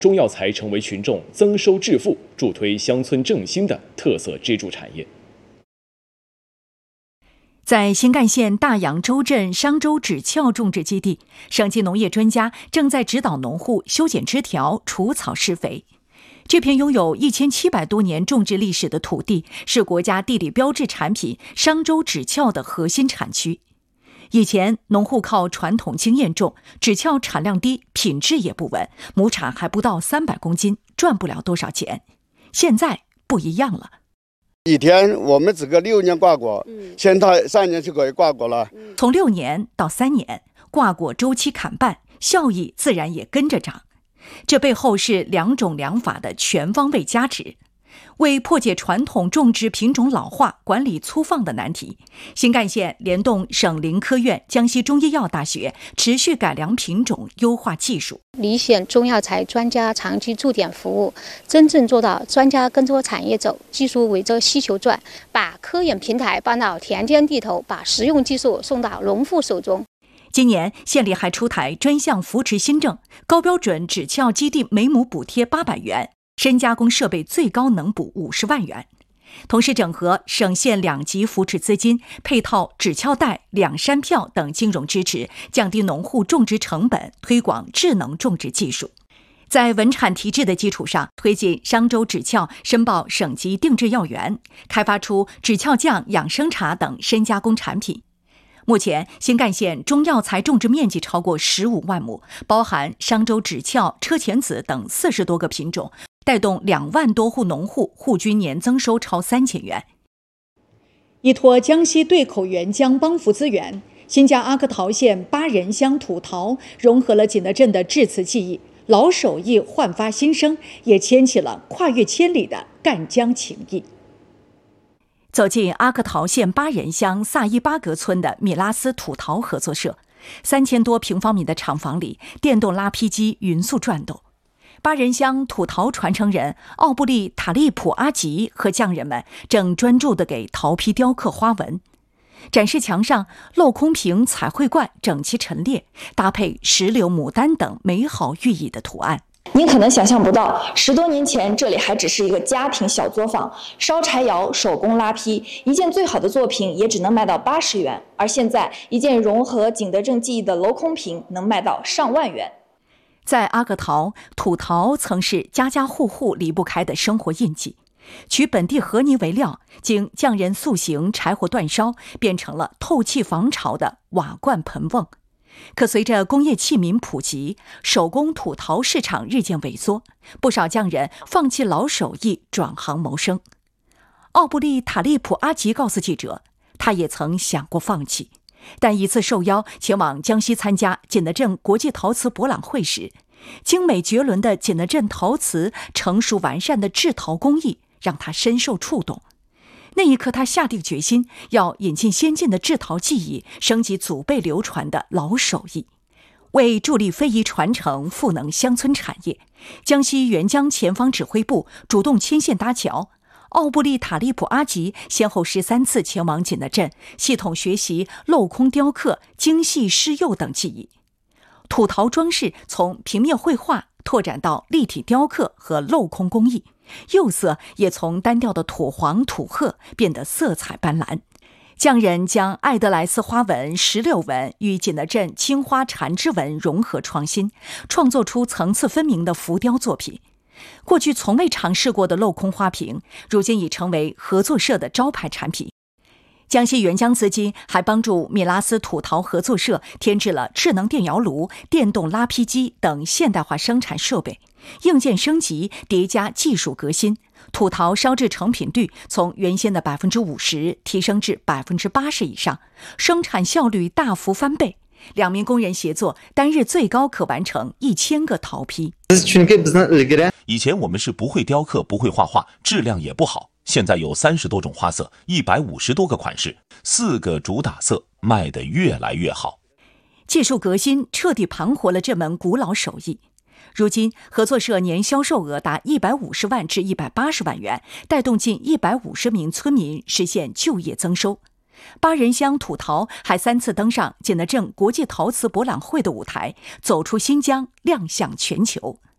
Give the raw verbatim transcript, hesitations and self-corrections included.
中药材成为群众增收致富、助推乡村振兴的特色支柱产业。 在新干县大洋洲镇商州枳壳种植基地，省级农业专家正在指导农户修剪枝条、除草施肥。这片拥有一千七百多年种植历史的土地，是国家地理标志产品商州枳壳的核心产区。以前农户靠传统经验种，枳壳产量低，品质也不稳，亩产还不到三百公斤，赚不了多少钱。现在不一样了。 以前我们只个六年挂果，现在三年就可以挂果了。 从六年到三年，挂果周期砍半，效益自然也跟着涨。这背后是两种良法的全方位加持。为破解传统种植品种老化、管理粗放的难题，新干线联动省林科院、江西中医药大学，持续改良品种、优化技术。 离县中药材专家长期驻点服务，真正做到专家跟着产业走，技术围着需求转，把科研平台搬到田间地头，把实用技术送到农户手中。 今年县里还出台专项扶持新政，高标准枳壳基地每亩补贴八百元。深加工设备最高能补五十万元，同时整合省县两级扶持资金，配套枳壳贷、两山票等金融支持，降低农户种植成本，推广智能种植技术。在稳产提质的基础上，推进商州枳壳申报省级定制药源，开发出枳壳酱、养生茶等深加工产品。目前，新干线中药材种植面积超过十五万亩，包含商州枳壳、车前子等四十多个品种，带动两万多户农户户均年增收超三千元。依托江西对口援疆帮扶资源，新疆阿克陶县巴仁乡土陶融合了景德镇的制瓷技艺，老手艺焕发新生，也牵起了跨越千里的赣江情谊。走进阿克陶县巴仁乡萨伊巴格村的米拉斯土陶合作社，三千多平方米的厂房里，电动拉坯机匀速转动。巴仁乡土陶传承人奥布利塔利普阿吉和匠人们正专注地给陶坯雕刻花纹。展示墙上镂空瓶、彩绘罐整齐陈列，搭配石榴、牡丹等美好寓意的图案。 您可能想象不到，十多年前这里还只是一个家庭小作坊，烧柴窑、手工拉坯，一件最好的作品也只能卖到八十元，而现在一件融合景德镇技艺的镂空瓶能卖到上万元。 在阿克陶，土陶曾是家家户户离不开的生活印记。取本地河泥为料，经匠人塑形、柴火煅烧，变成了透气防潮的瓦罐盆瓮。可随着工业器皿普及，手工土陶市场日渐萎缩，不少匠人放弃老手艺，转行谋生。奥布利塔利普阿吉告诉记者，他也曾想过放弃，但一次受邀前往江西参加景德镇国际陶瓷博览会时，精美绝伦的景德镇陶瓷、成熟完善的制陶工艺让他深受触动。那一刻，他下定决心要引进先进的制陶技艺，升级祖辈流传的老手艺。为助力非遗传承、赋能乡村产业，江西援疆前方指挥部主动牵线搭桥。奥布利塔利普阿吉先后十三次前往景德镇，系统学习镂空雕刻、精细施釉等技艺。土陶装饰从平面绘画拓展到立体雕刻和镂空工艺，釉色也从单调的土黄、土褐变得色彩斑斓。匠人将爱德莱斯花纹、石榴纹与景德镇青花缠枝纹融合创新，创作出层次分明的浮雕作品。过去从未尝试过的镂空花瓶，如今已成为合作社的招牌产品。江西援疆资金还帮助米拉斯土陶合作社添置了智能电窑炉、电动拉坯机等现代化生产设备，硬件升级叠加技术革新，土陶烧制成品率从原先的百分之五十提升至百分之八十以上，生产效率大幅翻倍。两名工人协作，单日最高可完成一千个陶坯。 以前我们是不会雕刻、不会画画，质量也不好。现在有三十多种花色，一百五十多个款式，四个主打色，卖得越来越好。 技术革新彻底盘活了这门古老手艺。如今，合作社年销售额达一百五十万至一百八十万元，带动近一百五十名村民实现就业增收。巴仁乡土陶还三次登上景德镇国际陶瓷博览会的舞台，走出新疆，亮相全球。